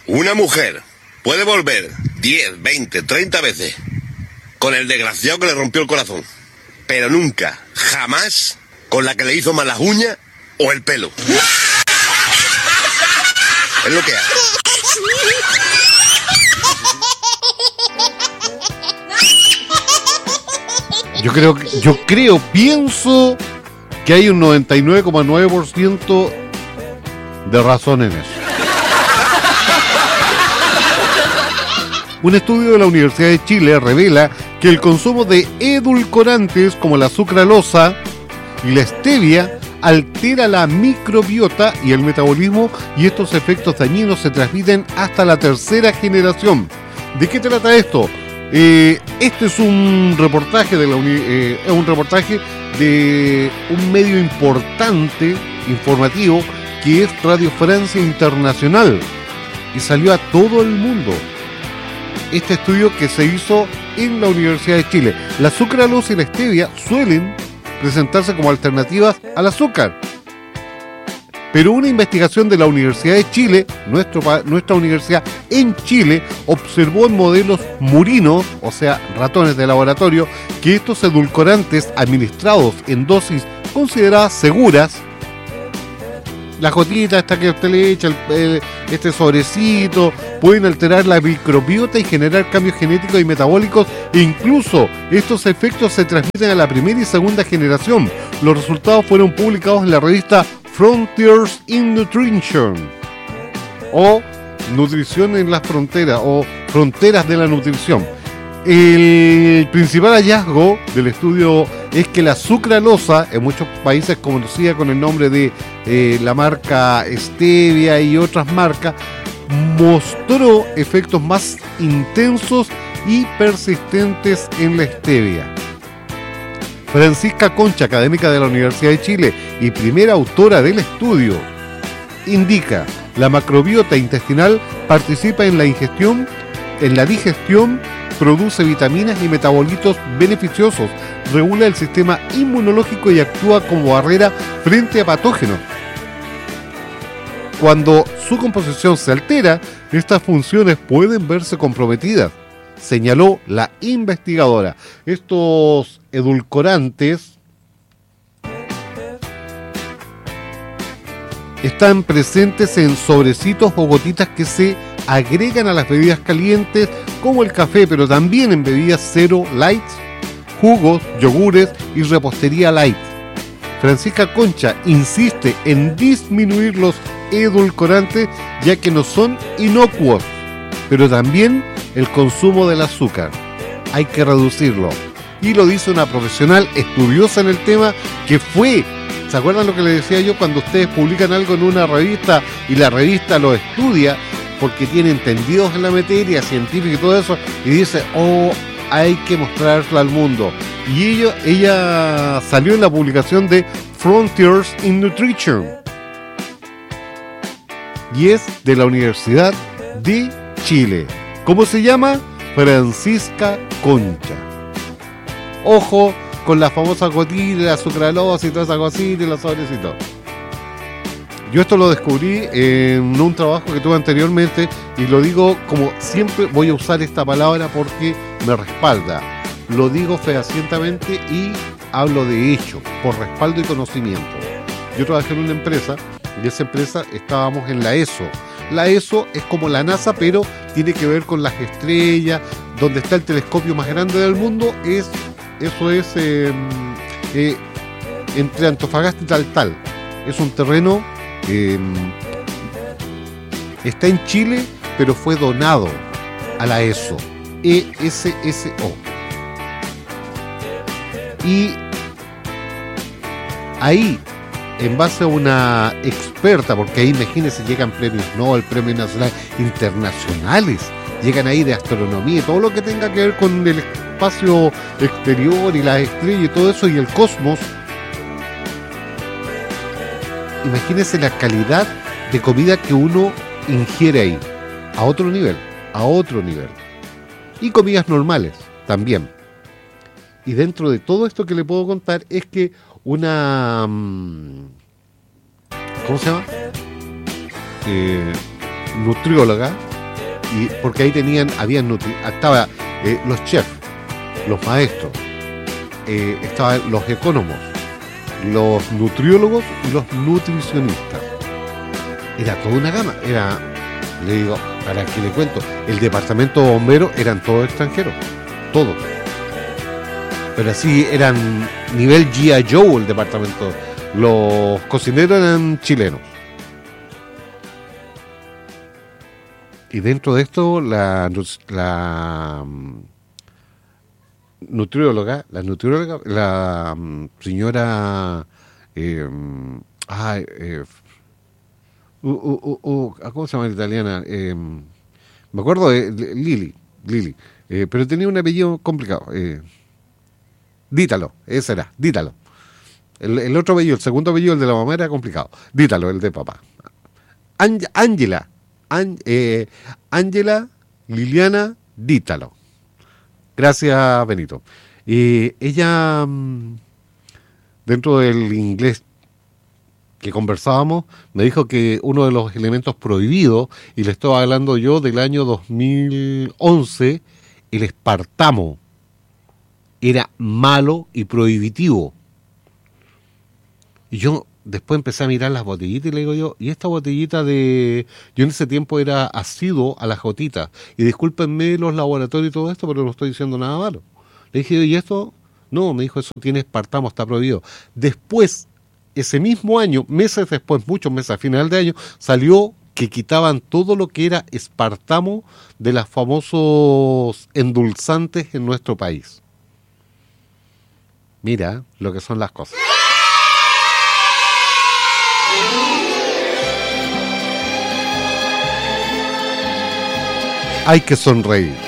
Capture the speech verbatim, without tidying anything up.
Una mujer puede volver diez, veinte, treinta veces con el desgraciado que le rompió el corazón, pero nunca, jamás, con la que le hizo mal las uñas o el pelo. Es lo que hay. Yo creo, yo creo, pienso que hay un noventa y nueve coma nueve por ciento de razón en eso. Un estudio de la Universidad de Chile revela que el consumo de edulcorantes como la sucralosa y la stevia altera la microbiota y el metabolismo, y estos efectos dañinos se transmiten hasta la tercera generación. ¿De qué trata esto? Eh, este es un reportaje de la uni- eh, es un reportaje de un medio importante informativo que es Radio Francia Internacional, y salió a todo el mundo este estudio que se hizo en la Universidad de Chile. La sucralosa y la stevia suelen presentarse como alternativas al azúcar, pero una investigación de la Universidad de Chile, nuestro, nuestra universidad en Chile, observó en modelos murinos, o sea, ratones de laboratorio, que estos edulcorantes administrados en dosis consideradas seguras, la gotita esta que usted le echa, el, el, este sobrecito, pueden alterar la microbiota y generar cambios genéticos y metabólicos, e incluso estos efectos se transmiten a la primera y segunda generación. Los resultados fueron publicados en la revista Frontiers in Nutrition, o Nutrición en las Fronteras, o Fronteras de la Nutrición. El principal hallazgo del estudio es que la sucralosa, en muchos países conocida con el nombre de eh, la marca Stevia y otras marcas, mostró efectos más intensos y persistentes en la stevia. Francisca Concha, académica de la Universidad de Chile y primera autora del estudio, indica: la macrobiota intestinal participa en la ingestión, en la digestión, produce vitaminas y metabolitos beneficiosos, regula el sistema inmunológico y actúa como barrera frente a patógenos. Cuando su composición se altera, estas funciones pueden verse comprometidas, señaló la investigadora. Estos edulcorantes están presentes en sobrecitos o gotitas que se agregan a las bebidas calientes como el café, pero también en bebidas cero light, jugos, yogures y repostería light. Francisca Concha insiste en disminuir los edulcorantes ya que no son inocuos, pero también el consumo del azúcar hay que reducirlo, y lo dice una profesional estudiosa en el tema que fue, ¿se acuerdan lo que les decía yo? Cuando ustedes publican algo en una revista y la revista lo estudia porque tiene entendidos en la materia científica y todo eso, y dice, oh, hay que mostrarlo al mundo. Y ella, ella salió en la publicación de Frontiers in Nutrition, y es de la Universidad de Chile. ¿Cómo se llama? Francisca Concha. Ojo con la famosa gotita, la sucralosa y toda esa cosita y los sobrecitos. Yo esto lo descubrí en un trabajo que tuve anteriormente, y lo digo como siempre, voy a usar esta palabra porque me respalda. Lo digo fehacientemente y hablo de hecho, por respaldo y conocimiento. Yo trabajé en una empresa, y esa empresa estábamos en la E S O. La E S O es como la NASA, pero tiene que ver con las estrellas, donde está el telescopio más grande del mundo. Es, eso es eh, eh, entre Antofagasta y Taltal. Es un terreno, eh, está en Chile, pero fue donado a la E S O, E S S O. Y ahí, en base a una experta, porque ahí imagínense, llegan premios Nobel, premios nacionales, internacionales, llegan ahí de astronomía y todo lo que tenga que ver con el espacio exterior y las estrellas y todo eso y el cosmos. Imagínense la calidad de comida que uno ingiere ahí, a otro nivel, a otro nivel. Y comidas normales también. Y dentro de todo esto que le puedo contar es que una... ¿cómo se llama? Eh, nutrióloga, y porque ahí tenían, habían nutri, estaba eh, los chefs, los maestros, eh, estaban los ecónomos, los nutriólogos y los nutricionistas. Era toda una gama, era, le digo, para que le cuento, el departamento de bomberos eran todos extranjeros, todos. Pero así eran nivel G I Joe el departamento. Los cocineros eran chilenos. Y dentro de esto, la, la nutrióloga, la nutrióloga, la señora, eh, ay, eh, uh, uh, uh, uh, ¿cómo se llama la italiana? Eh, me acuerdo de Lili, Lili, eh, pero tenía un apellido complicado. Eh, Dítalo, ese era, Dítalo. El, el otro apellido, el segundo apellido, el de la mamá era complicado. Dítalo, el de papá. Ángela. Ángela eh, Ángela Liliana Dítalo. Gracias, Benito. Y ella, dentro del inglés que conversábamos, me dijo que uno de los elementos prohibidos, y le estaba hablando yo del año dos mil once, el espartamo, era malo y prohibitivo. Y yo después empecé a mirar las botellitas y le digo yo, y esta botellita de... Yo en ese tiempo era asiduo a las gotitas. Y discúlpenme los laboratorios y todo esto, pero no estoy diciendo nada malo. Le dije, ¿y esto? No, me dijo, eso tiene espartamo, está prohibido. Después, ese mismo año, meses después, muchos meses, a final de año, salió que quitaban todo lo que era espartamo de los famosos endulzantes en nuestro país. Mira lo que son las cosas. Hay que sonreír.